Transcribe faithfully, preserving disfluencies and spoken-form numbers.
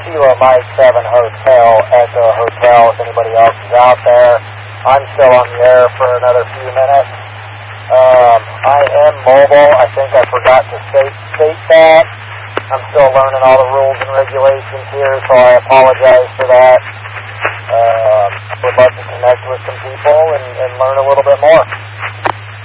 Kilo Mike seven Hotel, Echo Hotel, if anybody else is out there. I'm still on the air for another few minutes. Um, I am mobile. I think I forgot to state, state that. I'm still learning all the rules and regulations here, so I apologize for that. Um, would love to connect with some people and, and learn a little bit more.